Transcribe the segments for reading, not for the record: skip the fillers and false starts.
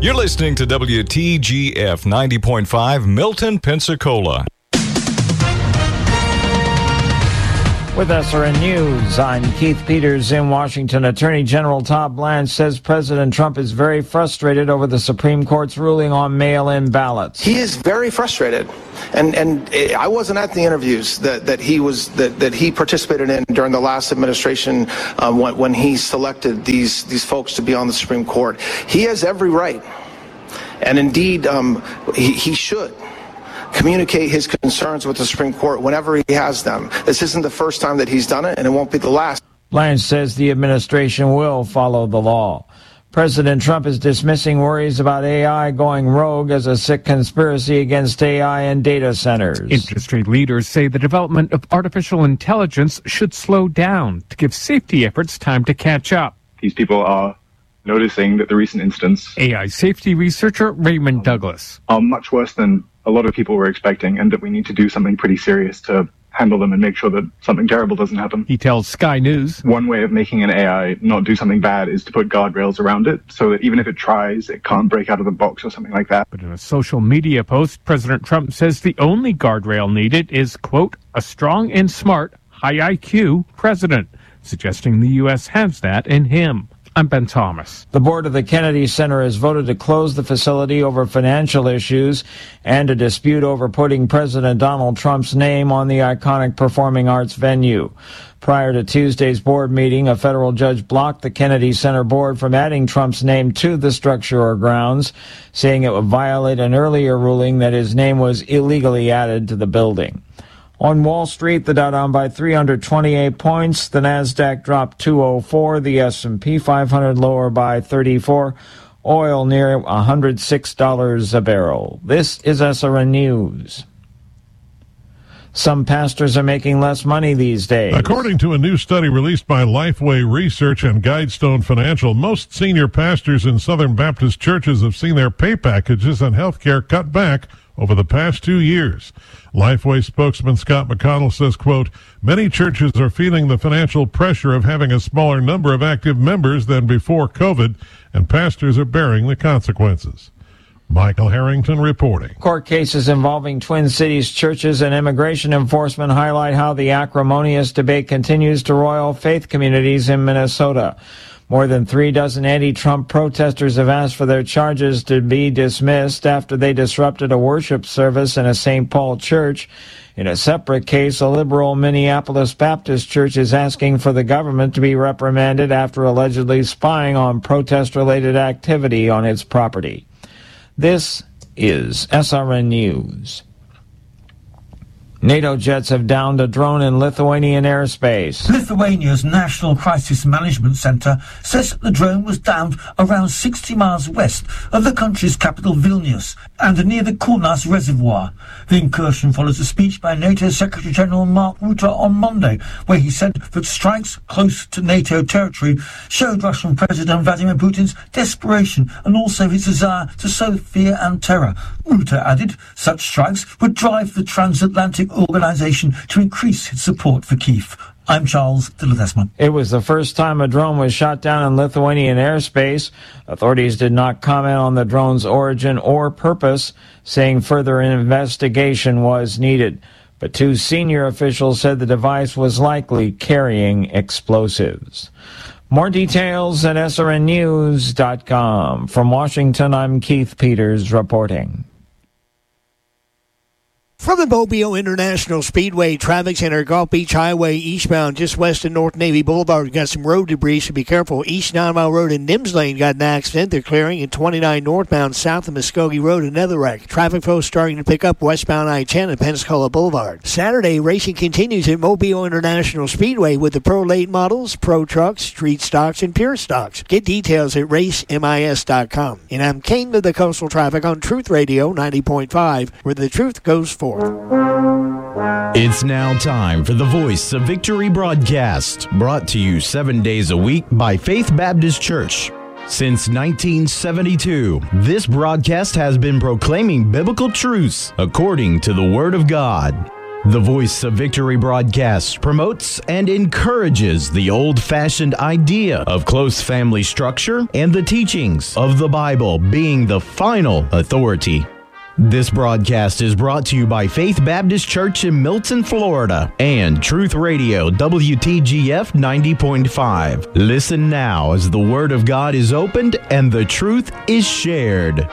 You're listening to WTGF 90.5 Milton, Pensacola. With SRN News, I'm Keith Peters in Washington. Attorney General Todd Blanche says President Trump is very frustrated over the Supreme Court's ruling on mail-in ballots. He is very frustrated. And I wasn't at the interviews that he participated in during the last administration when he selected these folks to be on the Supreme Court. He has every right, and indeed he should communicate his concerns with the Supreme Court whenever he has them. This isn't the first time that he's done it, and it won't be the last. Blanche says the administration will follow the law. President Trump is dismissing worries about AI going rogue as a sick conspiracy against AI and data centers. Industry leaders say the development of artificial intelligence should slow down to give safety efforts time to catch up. These people are noticing that the recent incidents, AI safety researcher Raymond Douglas, are much worse than a lot of people were expecting, and that we need to do something pretty serious to handle them and make sure that something terrible doesn't happen. He tells Sky News, one way of making an AI not do something bad is to put guardrails around it so that even if it tries, it can't break out of the box or something like that. But in a social media post, President Trump says the only guardrail needed is, quote, a strong and smart, high IQ president, suggesting the U.S. has that in him. I'm Ben Thomas. The board of the Kennedy Center has voted to close the facility over financial issues and a dispute over putting President Donald Trump's name on the iconic performing arts venue. Prior to Tuesday's board meeting, a federal judge blocked the Kennedy Center board from adding Trump's name to the structure or grounds, saying it would violate an earlier ruling that his name was illegally added to the building. On Wall Street, the Dow down by 328 points. The Nasdaq dropped 204. The S&P 500 lower by 34. Oil near $106 a barrel. This is SRN News. Some pastors are making less money these days. According to a new study released by Lifeway Research and Guidestone Financial, most senior pastors in Southern Baptist churches have seen their pay packages and health care cut back over the past 2 years. Lifeway spokesman Scott McConnell says, quote, many churches are feeling the financial pressure of having a smaller number of active members than before COVID, and pastors are bearing the consequences. Michael Harrington reporting. Court cases involving Twin Cities churches and immigration enforcement highlight how the acrimonious debate continues to roil faith communities in Minnesota. More than 36 anti-Trump protesters have asked for their charges to be dismissed after they disrupted a worship service in a St. Paul church. In a separate case, a liberal Minneapolis Baptist church is asking for the government to be reprimanded after allegedly spying on protest-related activity on its property. This is SRN News. NATO jets have downed a drone in Lithuanian airspace. Lithuania's National Crisis Management Center says the drone was downed around 60 miles west of the country's capital Vilnius and near the Kaunas Reservoir. The incursion follows a speech by NATO Secretary-General Mark Rutte on Monday, where he said that strikes close to NATO territory showed Russian President Vladimir Putin's desperation and also his desire to sow fear and terror. Rutte added such strikes would drive the transatlantic organization to increase its support for Kyiv. I'm Charles de Ledesma. It was the first time a drone was shot down in Lithuanian airspace. Authorities did not comment on the drone's origin or purpose, saying further investigation was needed. But two senior officials said the device was likely carrying explosives. More details at srnnews.com. From Washington, I'm Keith Peters reporting. From the Mobile International Speedway Traffic Center, Gulf Beach Highway eastbound just west of North Navy Boulevard. We've got some road debris, so be careful. East 9 Mile Road in Nims Lane got an accident. They're clearing at 29 northbound south of Muskogee Road, another wreck. Traffic flow starting to pick up westbound I-10 at Pensacola Boulevard. Saturday, racing continues at Mobile International Speedway with the Pro Late models, Pro Trucks, Street Stocks, and Pure Stocks. Get details at racemis.com. And I'm Kane with the Coastal Traffic on Truth Radio 90.5, where the truth goes forth. It's now time for the Voice of Victory broadcast, brought to you 7 days a week by Faith Baptist Church. Since 1972, this broadcast has been proclaiming biblical truths according to the Word of God. The Voice of Victory broadcast promotes and encourages the old-fashioned idea of close family structure and the teachings of the Bible being the final authority. This broadcast is brought to you by Faith Baptist Church in Milton, Florida, and Truth Radio WTGF 90.5. Listen now as the Word of God is opened and the truth is shared.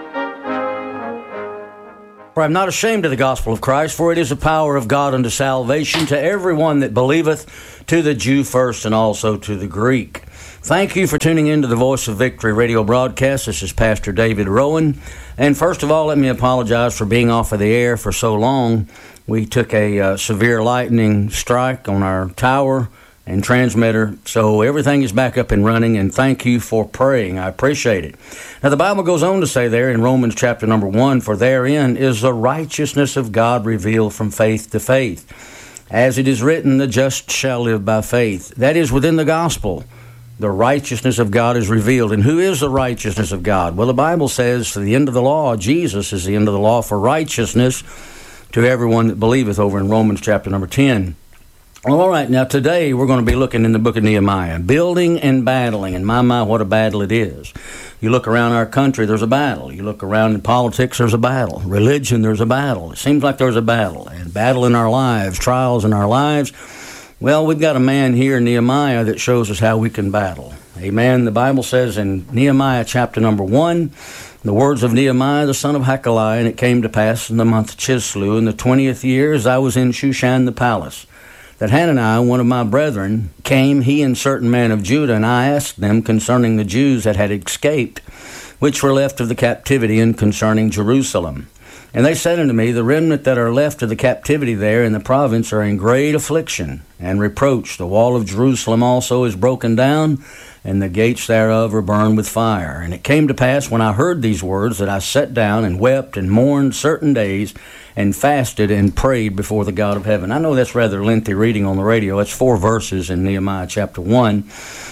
For I am not ashamed of the gospel of Christ, for it is the power of God unto salvation to everyone that believeth, to the Jew first and also to the Greek. Thank you for tuning in to the Voice of Victory radio broadcast. This is Pastor David Rowan. And first of all, let me apologize for being off of the air for so long. We took a severe lightning strike on our tower and transmitter, so everything is back up and running, and thank you for praying. I appreciate it. Now, the Bible goes on to say there in Romans chapter number 1, for therein is the righteousness of God revealed from faith to faith. As it is written, the just shall live by faith. That is within the gospel. The righteousness of God is revealed. And who is the righteousness of God? Well, the Bible says, to the end of the law, Jesus is the end of the law for righteousness to everyone that believeth, over in Romans chapter number 10. Well, all right, now today we're going to be looking in the book of Nehemiah, building and battling, and my, what a battle it is. You look around our country, there's a battle. You look around in politics, there's a battle. Religion, there's a battle. It seems like there's a battle, and battle in our lives, trials in our lives. Well, we've got a man here, Nehemiah, that shows us how we can battle. Amen. The Bible says in Nehemiah chapter number 1, the words of Nehemiah, the son of Hakaliah, and it came to pass in the month of Chislew, in the 20th year, as I was in Shushan the palace, that Hananiah, one of my brethren, came, he and certain men of Judah, and I asked them concerning the Jews that had escaped, which were left of the captivity, and concerning Jerusalem. And they said unto me, the remnant that are left of the captivity there in the province are in great affliction and reproach. The wall of Jerusalem also is broken down, and the gates thereof are burned with fire. And it came to pass, when I heard these words, that I sat down and wept and mourned certain days, and fasted and prayed before the God of heaven. I know that's rather lengthy reading on the radio. It's 4 verses in Nehemiah chapter 1.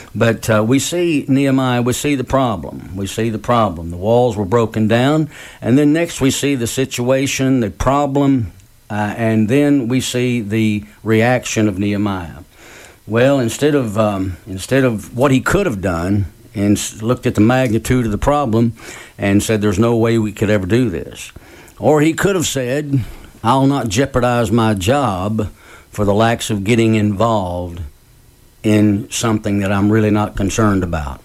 But we see Nehemiah, we see the problem. We see the problem. The walls were broken down. And then next we see the situation, the problem, and then we see the reaction of Nehemiah. Well, instead of what he could have done, and looked at the magnitude of the problem and said there's no way we could ever do this. Or he could have said, I'll not jeopardize my job for the lack of getting involved in something that I'm really not concerned about,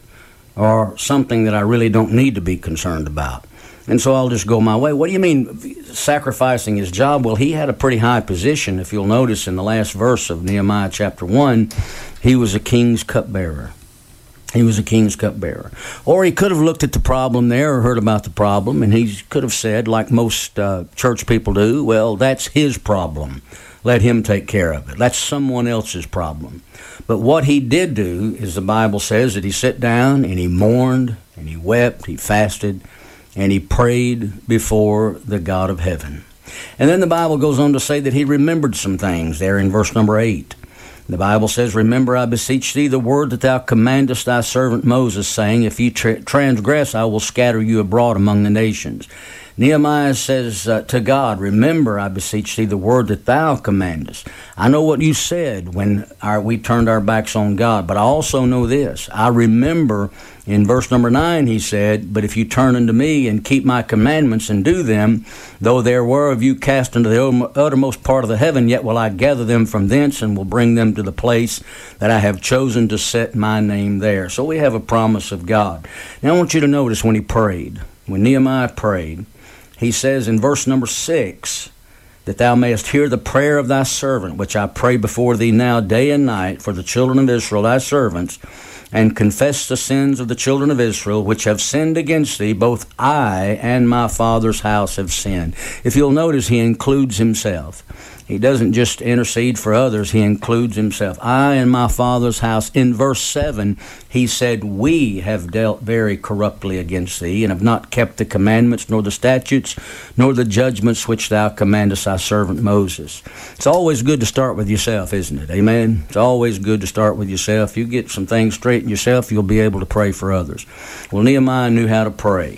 or something that I really don't need to be concerned about. And so I'll just go my way. What do you mean sacrificing his job? Well, he had a pretty high position. If you'll notice in the last verse of Nehemiah chapter 1, he was a king's cupbearer. He was a king's cupbearer. Or he could have looked at the problem there or heard about the problem, and he could have said, like most church people do, well, that's his problem. Let him take care of it. That's someone else's problem. But what he did do is the Bible says that he sat down and he mourned and he wept, he fasted, and he prayed before the God of heaven. And then the Bible goes on to say that he remembered some things there in verse number 8. The Bible says, remember, I beseech thee, the word that thou commandest thy servant Moses, saying, if ye transgress, I will scatter you abroad among the nations. Nehemiah says to God, remember, I beseech thee, the word that thou commandest. I know what you said when we turned our backs on God, but I also know this. I remember in verse number 9, he said, but if you turn unto me and keep my commandments and do them, though there were of you cast into the uttermost part of the heaven, yet will I gather them from thence and will bring them to the place that I have chosen to set my name there. So we have a promise of God. Now I want you to notice when he prayed, when Nehemiah prayed, he says in verse number 6, that thou mayest hear the prayer of thy servant, which I pray before thee now day and night for the children of Israel, thy servants, and confess the sins of the children of Israel, which have sinned against thee. Both I and my father's house have sinned. If you'll notice, he includes himself. He doesn't just intercede for others, he includes himself. I and my father's house. In verse 7, he said, we have dealt very corruptly against thee, and have not kept the commandments, nor the statutes, nor the judgments which thou commandest thy servant Moses. It's always good to start with yourself, isn't it? Amen? It's always good to start with yourself. You get some things straight in yourself, you'll be able to pray for others. Well, Nehemiah knew how to pray.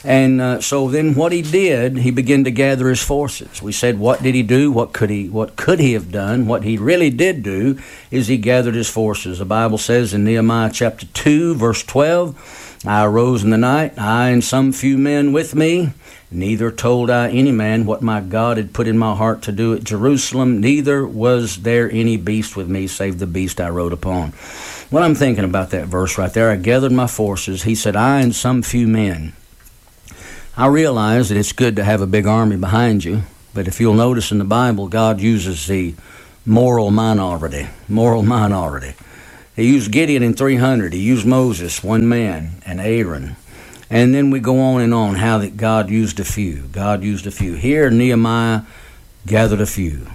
And so then what he did, he began to gather his forces. We said, what did he do? What could he have done? What he really did do is he gathered his forces. The Bible says in Nehemiah chapter 2, verse 12, I arose in the night, I and some few men with me. Neither told I any man what my God had put in my heart to do at Jerusalem. Neither was there any beast with me, save the beast I rode upon. What I'm thinking about that verse right there, I gathered my forces. He said, I and some few men. I realize that it's good to have a big army behind you, but if you'll notice in the Bible, God uses the moral minority. He used Gideon in 300. He used Moses, one man, and Aaron. And then we go on and on how that God used a few. Here, Nehemiah gathered a few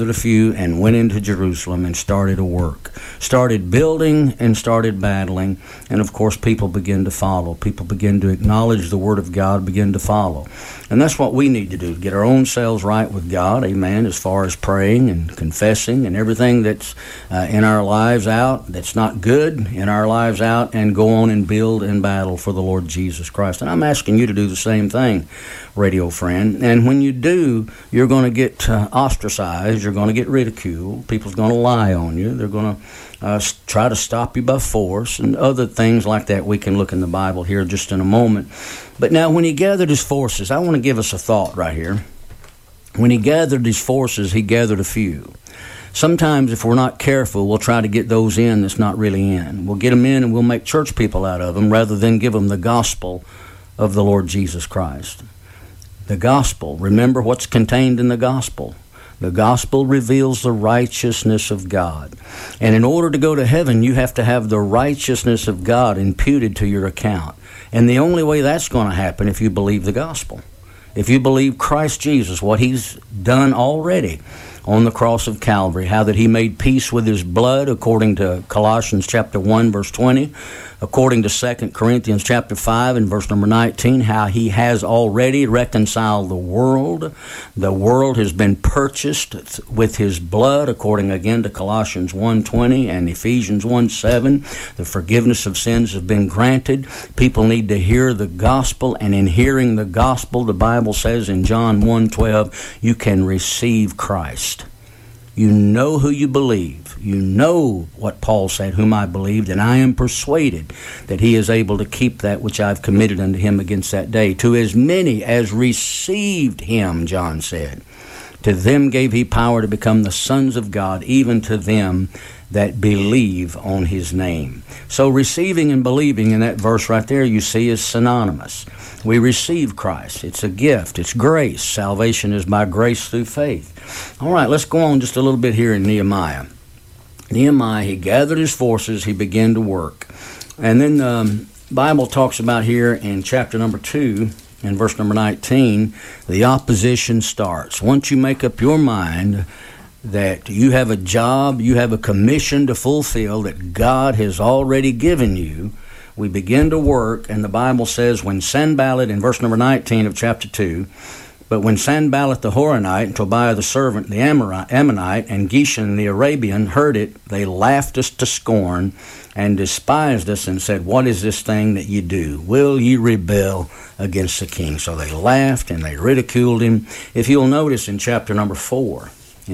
and went into Jerusalem and started a work. Started building and started battling. And of course, people begin to follow. People begin to acknowledge the Word of God, begin to follow. And that's what we need to do, get our own selves right with God, amen, as far as praying and confessing and everything that's in our lives out, that's not good in our lives out, and go on and build and battle for the Lord Jesus Christ. And I'm asking you to do the same thing, radio friend. And when you do, you're going to get ostracized, you're going to get ridiculed, people's going to lie on you, they're going to try to stop you by force, and other things like that. We can look in the Bible here just in a moment. But now when he gathered his forces, I want to give us a thought right here. When he gathered his forces, he gathered a few. Sometimes if we're not careful, we'll try to get those in that's not really in. We'll get them in and we'll make church people out of them rather than give them the gospel of the Lord Jesus Christ. The gospel, remember what's contained in the gospel. The gospel reveals the righteousness of God. And in order to go to heaven, you have to have the righteousness of God imputed to your account. And the only way that's going to happen if you believe the gospel. If you believe Christ Jesus, what he's done already on the cross of Calvary, how that he made peace with his blood, according to Colossians chapter 1, verse 20, according to 2 Corinthians chapter 5 and verse number 19, how he has already reconciled the world. The world has been purchased with his blood, according again to Colossians 1:20 and Ephesians 1:7. The forgiveness of sins has been granted. People need to hear the gospel, and in hearing the gospel, the Bible says in John 1:12, you can receive Christ. You know who you believe. You know what Paul said, whom I believed, and I am persuaded that he is able to keep that which I've committed unto him against that day. To as many as received him, John said, to them gave he power to become the sons of God, even to them that believe on his name. So receiving and believing in that verse right there, you see, is synonymous. We receive Christ. It's a gift. It's grace. Salvation is by grace through faith. All right, let's go on just a little bit here in Nehemiah. Nehemiah, he gathered his forces. He began to work. And then the Bible talks about here in chapter number 2, in verse number 19, the opposition starts. Once you make up your mind that you have a job, you have a commission to fulfill that God has already given you, we begin to work, and the Bible says when Sanballat, in verse number 19 of chapter 2, but when Sanballat the Horonite and Tobiah the servant, the Ammonite, and Geshem the Arabian heard it, they laughed us to scorn and despised us and said, what is this thing that ye do? Will ye rebel against the king? So they laughed and they ridiculed him. If you'll notice in chapter number 4,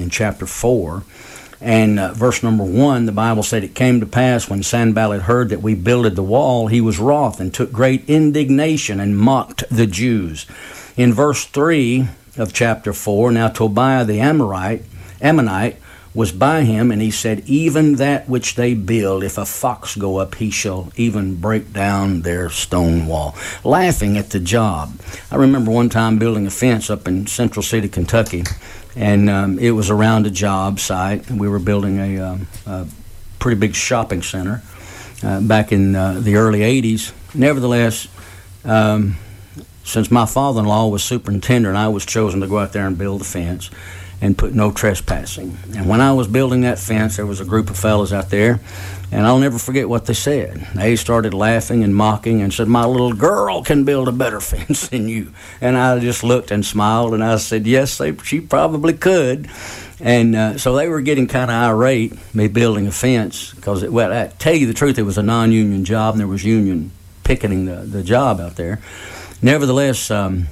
and verse number 1, the Bible said, it came to pass when Sanballat heard that we builded the wall, he was wroth and took great indignation and mocked the Jews. In verse 3 of chapter 4, now Tobiah the Ammonite was by him, and he said, even that which they build, if a fox go up, he shall even break down their stone wall. Laughing at the job. I remember one time building a fence up in Central City, Kentucky, and it was around a job site. We were building a pretty big shopping center back in the early 80s. Nevertheless, since my father-in-law was superintendent, I was chosen to go out there and build the fence and put no trespassing. And when I was building that fence, there was a group of fellows out there, and I'll never forget what they said. They started laughing and mocking and said, my little girl can build a better fence than you. And I just looked and smiled, and I said, yes, she probably could. And so they were getting kind of irate, me building a fence, because, well, I tell you the truth, it was a non-union job, and there was union picketing the job out there. Nevertheless,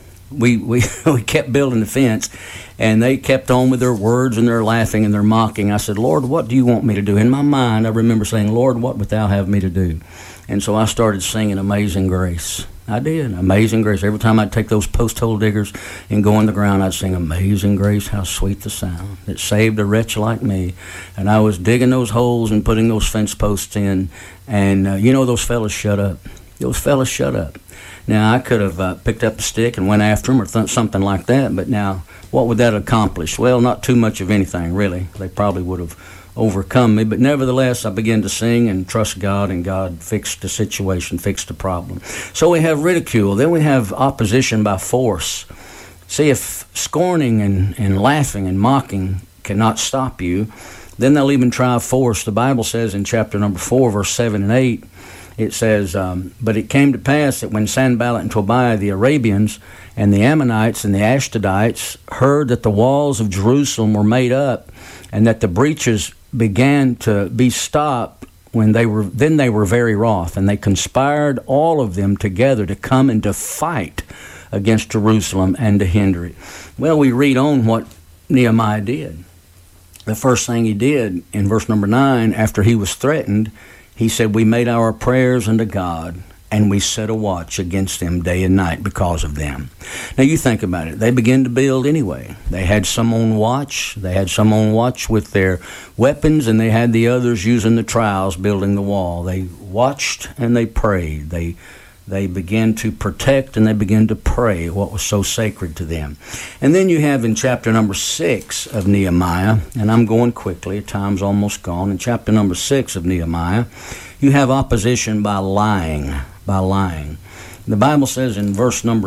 we kept building the fence, and they kept on with their words and their laughing and their mocking. I said, Lord, what do you want me to do? In my mind, I remember saying, Lord, what wilt thou have me to do? And so I started singing Amazing Grace. I did, Amazing Grace. Every time I'd take those post hole diggers and go in the ground, I'd sing Amazing Grace, how sweet the sound that saved a wretch like me. And I was digging those holes and putting those fence posts in, and those fellas shut up. Those fellas shut up. Now, I could have picked up a stick and went after them or something like that, but now, what would that accomplish? Well, not too much of anything, really. They probably would have overcome me, but nevertheless, I began to sing and trust God, and God fixed the situation, fixed the problem. So we have ridicule. Then we have opposition by force. See, if scorning and laughing and mocking cannot stop you, then they'll even try force. The Bible says in chapter number 4, verse 7 and 8, it says, but it came to pass that when Sanballat and Tobiah, the Arabians, and the Ammonites and the Ashdodites heard that the walls of Jerusalem were made up, and that the breaches began to be stopped, then they were very wroth, and they conspired all of them together to come and to fight against Jerusalem and to hinder it. Well, we read on what Nehemiah did. The first thing he did in verse number 9, after he was threatened, he said, we made our prayers unto God, and we set a watch against them day and night because of them. Now you think about it. They began to build anyway. They had some on watch. They had some on watch with their weapons, and they had the others using the trowels building the wall. They watched and they prayed. They began to protect and they began to pray what was so sacred to them. And then you have in chapter number 6 of Nehemiah, and I'm going quickly, time's almost gone. In chapter number 6 of Nehemiah, you have opposition by lying. By lying. The Bible says in verse number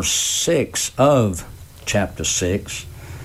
6 of chapter 6,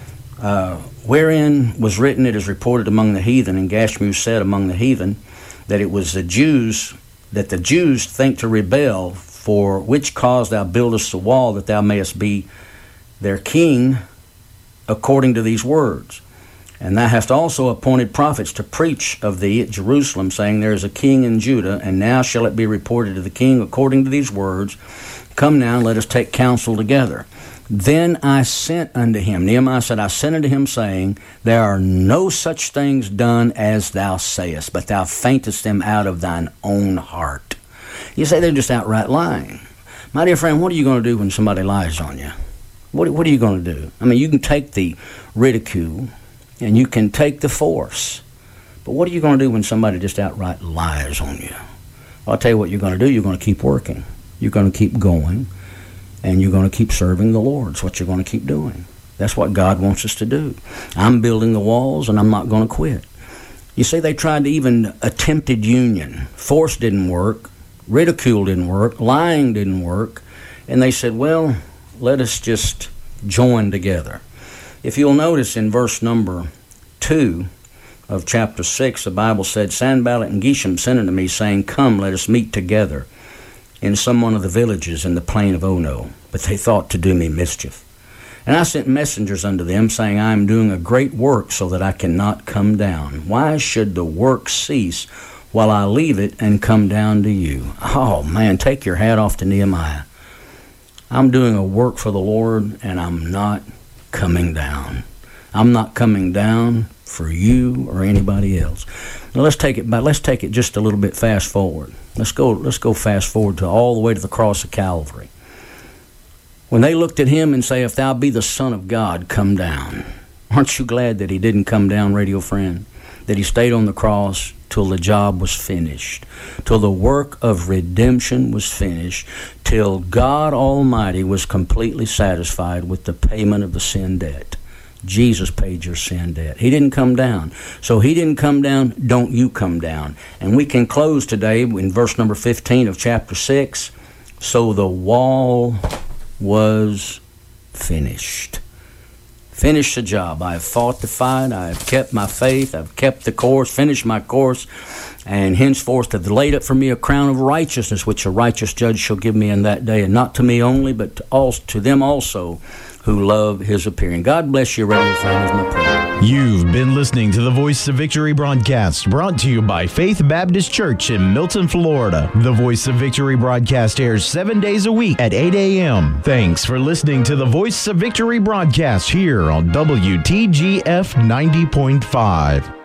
wherein was written, it is reported among the heathen, and Gashmu said among the heathen, that it was the Jews think to rebel, for which cause thou buildest the wall, that thou mayest be their king, according to these words. And thou hast also appointed prophets to preach of thee at Jerusalem, saying, there is a king in Judah, and now shall it be reported to the king according to these words. Come now, and let us take counsel together. Then I sent unto him, Nehemiah said, I sent unto him, saying, there are no such things done as thou sayest, but thou faintest them out of thine own heart. You say they're just outright lying. My dear friend, what are you going to do when somebody lies on you? What are you going to do? I mean, you can take the ridicule, and you can take the force. But what are you going to do when somebody just outright lies on you? Well, I'll tell you what you're going to do. You're going to keep working. You're going to keep going. And you're going to keep serving the Lord. That's what you're going to keep doing. That's what God wants us to do. I'm building the walls, and I'm not going to quit. You see, they tried to even attempted union. Force didn't work. Ridicule didn't work. Lying didn't work. And they said, well, let us just join together. If you'll notice in verse number 2 of chapter 6, the Bible said, Sanballat and Geshem sent unto me, saying, come, let us meet together in some one of the villages in the plain of Ono. But they thought to do me mischief. And I sent messengers unto them, saying, I am doing a great work, so that I cannot come down. Why should the work cease while I leave it and come down to you? Oh, man, take your hat off to Nehemiah. I'm doing a work for the Lord, and I'm not coming down. I'm not coming down for you or anybody else. Now let's take it just a little bit fast forward. Let's go fast forward to all the way to the cross of Calvary. When they looked at him and say, if thou be the Son of God, come down. Aren't you glad that he didn't come down, radio friend? That he stayed on the cross till the job was finished, till the work of redemption was finished, till God Almighty was completely satisfied with the payment of the sin debt. Jesus paid your sin debt. He didn't come down. So he didn't come down, don't you come down. And we can close today in verse number 15 of chapter 6. So the wall was finished. Finished the job. I have fought the fight. I have kept my faith. I've kept the course, finished my course, and henceforth have laid up for me a crown of righteousness, which a righteous judge shall give me in that day, and not to me only, but to them also who love his appearing. God bless you, radio friend, is my prayer. You've been listening to the Voice of Victory broadcast, brought to you by Faith Baptist Church in Milton, Florida. The Voice of Victory broadcast airs 7 days a week at 8 a.m. Thanks for listening to the Voice of Victory broadcast here on WTGF 90.5.